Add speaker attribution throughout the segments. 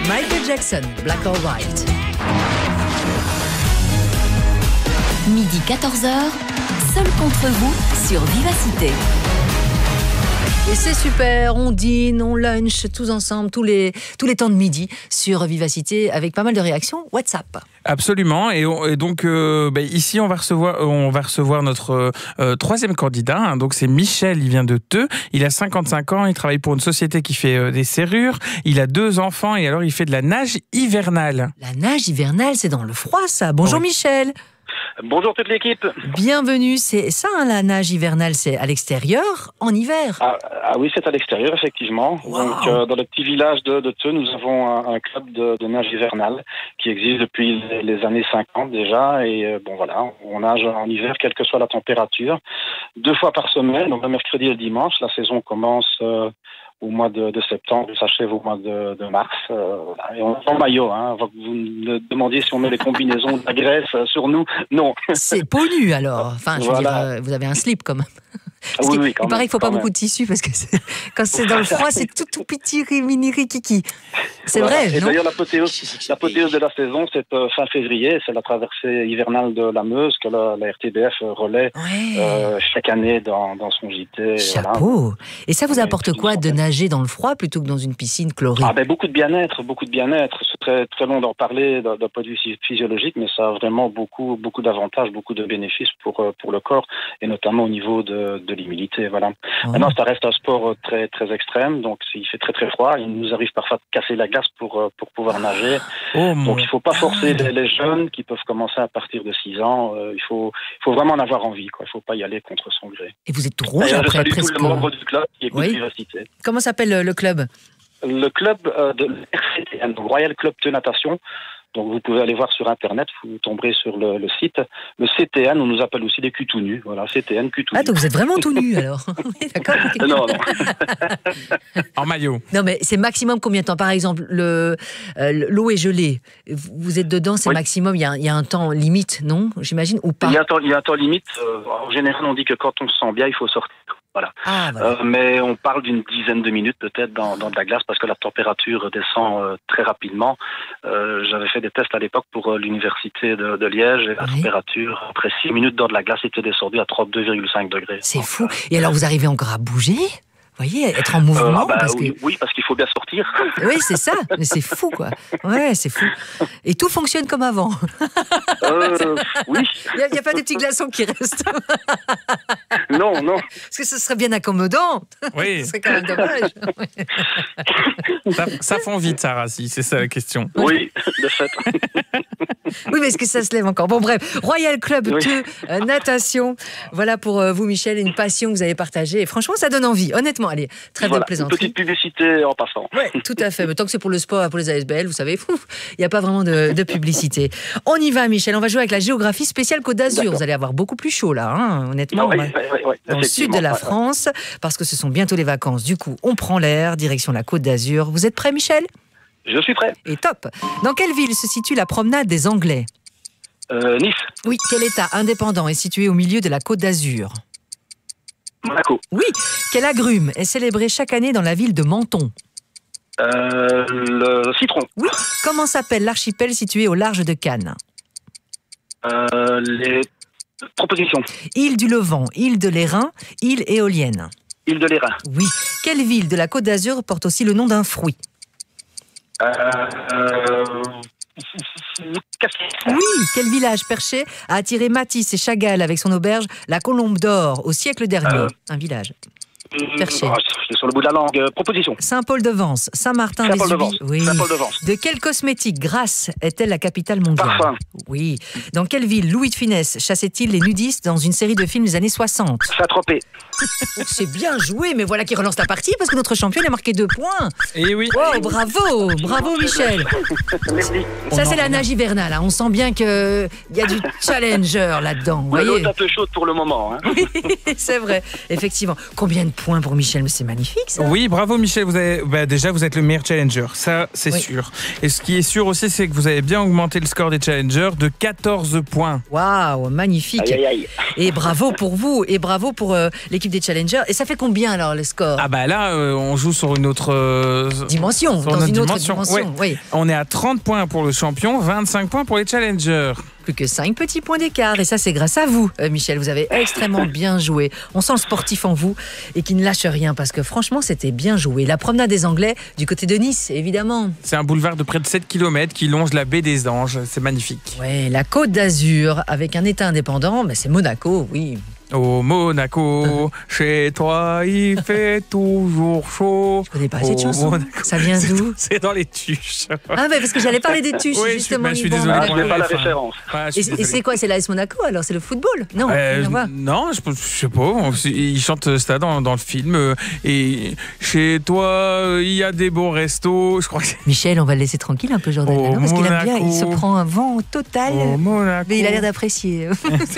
Speaker 1: Michael Jackson, Black or White.
Speaker 2: Midi 14h, seul contre vous sur Vivacité.
Speaker 1: Et c'est super, on dîne, on lunch tous ensemble, tous les temps de midi sur Vivacité avec pas mal de réactions WhatsApp.
Speaker 3: Absolument, et donc ici on va recevoir notre troisième candidat, hein. Donc c'est Michel, il vient de Theux, il a 55 ans, il travaille pour une société qui fait des serrures, il a 2 enfants et alors il fait de la nage hivernale.
Speaker 1: La nage hivernale, c'est dans le froid ça. Bonjour Michel.
Speaker 4: Bonjour toute l'équipe.
Speaker 1: Bienvenue, c'est ça la nage hivernale, c'est à l'extérieur, en hiver.
Speaker 4: Ah oui, c'est à l'extérieur effectivement.
Speaker 1: Wow.
Speaker 4: Donc dans le petit village de Theux, nous avons un club de nage hivernale qui existe depuis les années 50 déjà et on nage en hiver quelle que soit la température, 2 fois par semaine, donc le mercredi et le dimanche. La saison commence au mois de septembre, s'achève au mois de mars. Et on est en maillot. Hein, avant que vous me demandiez si on met les combinaisons de la Grèce sur nous, non.
Speaker 1: C'est peau nue alors. Enfin, je veux dire, vous avez un slip quand même. Il paraît qu'il ne faut pas beaucoup de tissu parce que quand c'est dans le froid, c'est tout petit, mini rikiki. C'est vrai,
Speaker 4: et
Speaker 1: non?
Speaker 4: d'ailleurs, l'apothéose de la saison, c'est fin février. C'est la traversée hivernale de la Meuse que la RTBF relaie chaque année dans son JT.
Speaker 1: Chapeau. Voilà. Et ça vous apporte quoi de nager dans le froid plutôt que dans une piscine chlorée?
Speaker 4: Beaucoup de bien-être. C'est très, très long d'en parler d'un point de vue physiologique, mais ça a vraiment beaucoup d'avantages, beaucoup de bénéfices pour le corps, et notamment au niveau de l'humidité. Voilà. Maintenant, ça reste un sport très, très extrême, donc il fait très, très froid. Il nous arrive parfois de casser la glace pour pouvoir nager. Donc, il ne faut pas forcer les jeunes qui peuvent commencer à partir de 6 ans. Il faut vraiment en avoir envie, quoi. Il ne faut pas y aller contre son gré.
Speaker 1: Et vous êtes rouge après presque.
Speaker 4: Je salue tous les membres du club qui écoutent Vivacité.
Speaker 1: Comment s'appelle le club?
Speaker 4: Le club de RCTN, donc Royal Club de Natation. Donc vous pouvez aller voir sur internet, vous tomberez sur le site. Le CTN, on nous appelle aussi des culs tout nus. Voilà, CTN, culs tout nus.
Speaker 1: Ah, donc vous êtes vraiment tout nus alors? Oui, d'accord.
Speaker 4: Non.
Speaker 3: En maillot.
Speaker 1: Non, mais c'est maximum combien de temps? Par exemple, l'eau est gelée. Vous êtes dedans, c'est maximum. Il y a un temps limite, non? J'imagine, ou pas?
Speaker 4: Il y a un temps limite. En général, on dit que quand on se sent bien, il faut sortir. Voilà. Mais on parle d'une dizaine de minutes peut-être dans de la glace parce que la température descend très rapidement. J'avais fait des tests à l'époque pour l'université de Liège et la température, après 6 minutes dans de la glace, était descendue à 32,5 degrés.
Speaker 1: C'est fou. Et alors vous arrivez encore à bouger? Vous voyez, être en mouvement
Speaker 4: Oui, parce qu'il faut bien sortir.
Speaker 1: Oui, c'est ça. Mais c'est fou, quoi. Ouais, c'est fou. Et tout fonctionne comme avant.
Speaker 4: Oui.
Speaker 1: Il n'y a pas des petits glaçons qui restent.
Speaker 4: Non.
Speaker 1: Parce que ce serait bien accommodant.
Speaker 3: Oui.
Speaker 1: Ce serait quand même dommage.
Speaker 3: Ça fond vite, Sarah, si c'est ça la question.
Speaker 4: Oui, de fait.
Speaker 1: Oui, mais est-ce que ça se lève encore? Bon, bref, Royal Club Theux, natation. Voilà pour vous, Michel, une passion que vous avez partagée. Et franchement, ça donne envie. Honnêtement, allez, trêve de plaisanterie.
Speaker 4: Une petite publicité en passant.
Speaker 1: Oui, tout à fait. Mais tant que c'est pour le sport, pour les ASBL, vous savez, il n'y a pas vraiment de publicité. On y va, Michel. On va jouer avec la géographie spéciale Côte d'Azur.
Speaker 4: D'accord.
Speaker 1: Vous allez avoir beaucoup plus chaud, là, hein, honnêtement. Dans le sud de la France, parce que ce sont bientôt les vacances. Du coup, on prend l'air, direction la Côte d'Azur. Vous êtes prêt, Michel?
Speaker 4: Je suis prêt.
Speaker 1: Et top. Dans quelle ville se situe la promenade des Anglais?
Speaker 4: Nice.
Speaker 1: Oui. Quel État indépendant est situé au milieu de la Côte d'Azur?
Speaker 4: Monaco.
Speaker 1: Oui. Quel agrume est célébré chaque année dans la ville de Menton?
Speaker 4: Le citron.
Speaker 1: Oui. Comment s'appelle l'archipel situé au large de Cannes?
Speaker 4: Les propositions.
Speaker 1: Île du Levant, île de l'Airain, île éolienne.
Speaker 4: Île de l'Airain.
Speaker 1: Oui. Quelle ville de la Côte d'Azur porte aussi le nom d'un fruit? Oui. Quel village perché a attiré Matisse et Chagall avec son auberge La Colombe d'Or au siècle dernier? Un village perché.
Speaker 4: C'est sur le bout de la langue. Proposition.
Speaker 1: Saint-Paul-de-Vence, Saint-Martin-des-Ubis. Oui.
Speaker 4: Saint-Paul-de-Vence.
Speaker 1: De quelle cosmétique Grasse est-elle la capitale mondiale?
Speaker 4: Parfum.
Speaker 1: Oui. Dans quelle ville Louis de Funès chassait-il les nudistes dans une série de films des années 60?
Speaker 4: Saint-Tropez.
Speaker 1: C'est bien joué, mais voilà qui relance la partie parce que notre champion a marqué 2 points.
Speaker 3: Et oui.
Speaker 1: Oh, bravo Michel.
Speaker 4: Merci.
Speaker 1: Ça c'est la nage hivernale, hein. On sent bien qu'il y a du challenger là-dedans. Vous
Speaker 4: L'eau
Speaker 1: voyez?
Speaker 4: est un peu chaude pour le moment. Hein.
Speaker 1: Oui, c'est vrai, effectivement. Combien de points pour Michel, mais c'est magnifique ça.
Speaker 3: Oui, bravo Michel, vous êtes le meilleur challenger, ça c'est sûr. Et ce qui est sûr aussi, c'est que vous avez bien augmenté le score des challengers de 14 points.
Speaker 1: Waouh, magnifique.
Speaker 4: Aïe, aïe, aïe.
Speaker 1: Et bravo pour vous, et bravo pour l'équipe des challengers. Et ça fait combien alors le score?
Speaker 3: Ah bah là, on joue sur une autre
Speaker 1: dimension, dans une autre dimension. Oui.
Speaker 3: On est à 30 points pour le champion, 25 points pour les challengers.
Speaker 1: Plus que 5 petits points d'écart. Et ça, c'est grâce à vous, Michel. Vous avez extrêmement bien joué. On sent le sportif en vous et qui ne lâche rien parce que franchement, c'était bien joué. La promenade des Anglais du côté de Nice, évidemment.
Speaker 3: C'est un boulevard de près de 7 km qui longe la baie des Anges. C'est magnifique.
Speaker 1: Oui, la Côte d'Azur avec un État indépendant, mais c'est Monaco, oui.
Speaker 3: Au Monaco, chez toi, il fait toujours chaud.
Speaker 1: Je connais pas cette chanson. Monaco. Ça vient d'où?
Speaker 3: C'est dans les tuches.
Speaker 1: Ah ouais, parce que j'allais parler des tuches,
Speaker 3: oui,
Speaker 1: justement.
Speaker 3: Je suis désolé.
Speaker 4: Je n'ai pas la référence.
Speaker 1: Et c'est quoi? C'est l'AS Monaco, alors? C'est le football? Non,
Speaker 3: non, je sais pas. Ils chantent ça dans le film. Et chez toi, il y a des beaux restos. Je crois que
Speaker 1: Michel, on va le laisser tranquille un peu, Jordan. Parce qu'il aime bien, il se prend un vent total. Mais il a l'air d'apprécier.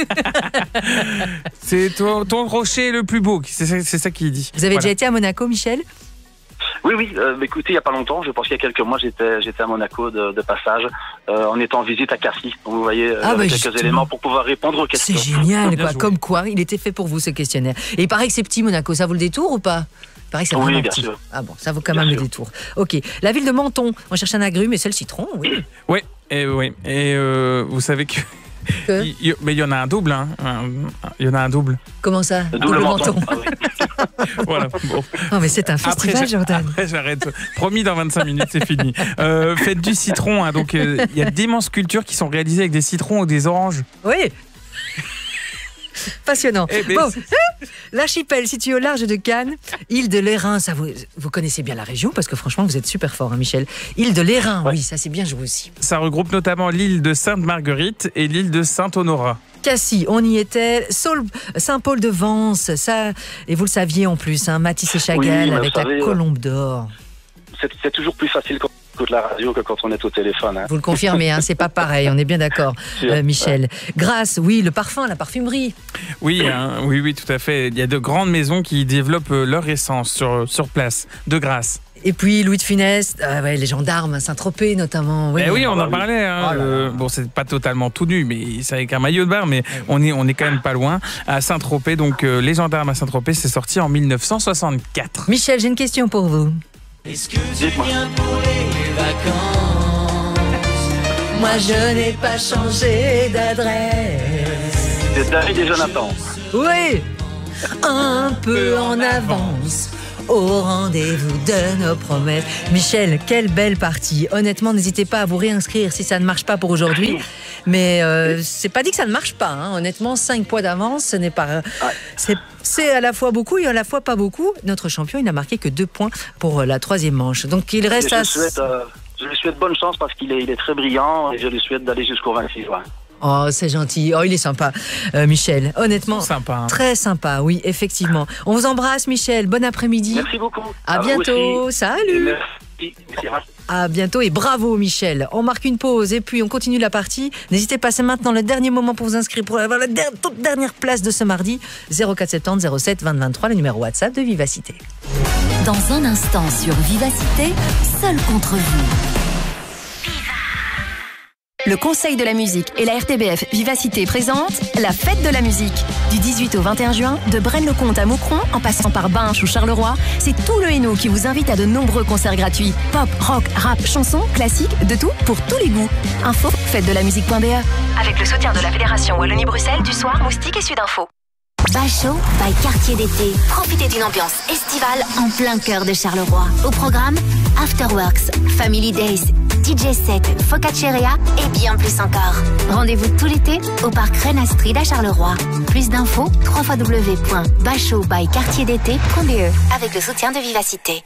Speaker 3: C'est ton rocher le plus beau, c'est ça qu'il dit.
Speaker 1: Vous avez déjà été à Monaco, Michel?
Speaker 4: Oui, écoutez, il n'y a pas longtemps, je pense qu'il y a quelques mois, j'étais à Monaco de passage, en étant en visite à Cassis. Donc vous voyez, quelques éléments pour pouvoir répondre aux questions.
Speaker 1: C'est génial, quoi. Comme quoi, il était fait pour vous, ce questionnaire. Et il paraît que c'est petit, Monaco, ça vaut le détour ou pas? Il paraît que c'est vraiment petit. Sûr. Ah bon, ça vaut quand même le détour. Ok, la ville de Menton, on cherche un agrume et c'est le citron, oui.
Speaker 3: Oui, et vous savez que... Mais il y en a un double, hein. Il y en a un double.
Speaker 1: Comment ça?
Speaker 4: Double menton. Ah
Speaker 3: oui. Voilà. Bon.
Speaker 1: Oh, mais c'est un festival, Jordan.
Speaker 3: Après, j'arrête. Promis, dans 25 minutes, c'est fini. Faites du citron. Hein, donc, il y a d'immenses sculptures qui sont réalisées avec des citrons ou des oranges.
Speaker 1: Oui. Passionnant. Bon, l'archipel situé au large de Cannes, île de l'Airain, ça vous connaissez bien la région parce que franchement vous êtes super fort, hein, Michel. Île de l'Airain, oui, ça c'est bien joué aussi.
Speaker 3: Ça regroupe notamment l'île de Sainte-Marguerite et l'île de Saint-Honorat.
Speaker 1: Cassis, on y était. Saint-Paul-de-Vence, ça, et vous le saviez en plus, hein, Matisse et Chagall avec la Colombe d'Or.
Speaker 4: C'est toujours plus facile quand on écoute la radio que quand on est au téléphone. Hein.
Speaker 1: Vous le confirmez, hein, c'est pas pareil, on est bien d'accord, Michel. Grasse, oui, le parfum, la parfumerie.
Speaker 3: Oui, oui, tout à fait. Il y a de grandes maisons qui développent leur essence sur place, de Grasse.
Speaker 1: Et puis Louis de Funès, les gendarmes, Saint-Tropez notamment. Oui,
Speaker 3: on en parlait. Hein, bon, c'est pas totalement tout nu, mais c'est avec un maillot de bain, mais on est quand même pas loin. À Saint-Tropez, donc les gendarmes à Saint-Tropez, c'est sorti en 1964.
Speaker 1: Michel, j'ai une question pour vous.
Speaker 5: Est-ce que tu viens pour les vacances? Moi je n'ai pas changé d'adresse.
Speaker 4: C'est David et Jonathan.
Speaker 1: Oui, un peu en avance au rendez-vous de nos promesses. Michel, quelle belle partie. Honnêtement, n'hésitez pas à vous réinscrire si ça ne marche pas pour aujourd'hui. Mais c'est pas dit que ça ne marche pas. Hein. Honnêtement, 5 points d'avance, ce n'est pas... C'est à la fois beaucoup et à la fois pas beaucoup. Notre champion, il n'a marqué que 2 points pour la 3e manche. Donc il reste à...
Speaker 4: Je lui souhaite bonne chance parce qu'il est très brillant et je lui souhaite d'aller jusqu'au 26 juin.
Speaker 1: Oh, c'est gentil. Oh, il est sympa, Michel. Honnêtement,
Speaker 3: sympa, hein.
Speaker 1: Très sympa, oui, effectivement. On vous embrasse, Michel. Bon après-midi.
Speaker 4: Merci beaucoup.
Speaker 1: À bientôt. Salut.
Speaker 4: Merci.
Speaker 1: À bientôt et bravo, Michel. On marque une pause et puis on continue la partie. N'hésitez pas, c'est maintenant le dernier moment pour vous inscrire pour avoir la toute dernière place de ce mardi. 0470 07 20 23, le numéro WhatsApp de Vivacité.
Speaker 2: Dans un instant sur Vivacité, seul contre vous. Le Conseil de la musique et la RTBF Vivacité présentent la Fête de la musique. Du 18 au 21 juin, de Braine-le-Comte à Moucron, en passant par Binche ou Charleroi, c'est tout le Hainaut qui vous invite à de nombreux concerts gratuits. Pop, rock, rap, chansons, classiques, de tout pour tous les goûts. Info, fêtedelamusique.be. Avec le soutien de la Fédération Wallonie-Bruxelles, du Soir, Moustique et Sudinfo.
Speaker 6: Bachot by Quartier d'été. Profitez d'une ambiance estivale en plein cœur de Charleroi. Au programme, Afterworks, Family Days, DJ set, Focacceria et bien plus encore. Rendez-vous tout l'été au parc Rennes Astrid à Charleroi. Plus d'infos, www.bachotbyquartierdété.be avec le soutien de Vivacité.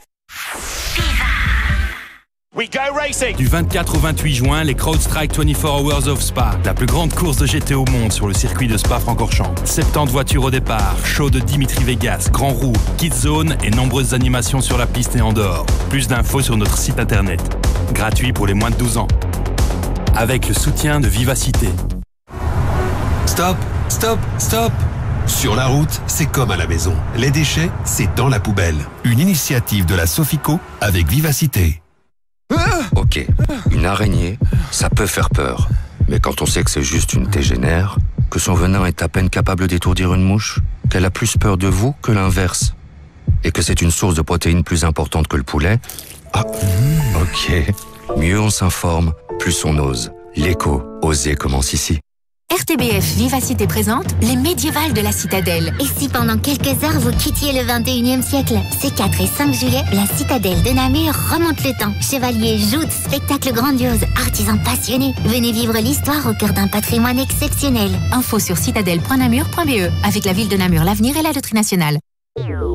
Speaker 7: We go racing. Du 24 au 28 juin, les CrowdStrike 24 Hours of Spa, la plus grande course de GT au monde sur le circuit de Spa-Francorchamps. 70 voitures au départ, show de Dimitri Vegas, Grand Roue, Kids Zone et nombreuses animations sur la piste et en dehors. Plus d'infos sur notre site internet. Gratuit pour les moins de 12 ans. Avec le soutien de Vivacité.
Speaker 8: Stop, stop, stop. Sur la route, c'est comme à la maison. Les déchets, c'est dans la poubelle. Une initiative de la Sofico avec Vivacité.
Speaker 9: Ok, une araignée, ça peut faire peur. Mais quand on sait que c'est juste une tégénère, que son venin est à peine capable d'étourdir une mouche, qu'elle a plus peur de vous que l'inverse, et que c'est une source de protéines plus importante que le poulet, ok. Mieux on s'informe, plus on ose. L'écho, oser commence ici.
Speaker 2: RTBF Vivacité présente les médiévales de la Citadelle.
Speaker 6: Et si pendant quelques heures vous quittiez le 21e siècle? Ces 4 et 5 juillet, la Citadelle de Namur remonte le temps. Chevaliers, joutes, spectacles grandioses, artisans passionnés. Venez vivre l'histoire au cœur d'un patrimoine exceptionnel.
Speaker 2: Info sur citadelle.namur.be. Avec la ville de Namur, l'avenir et la loterie nationale.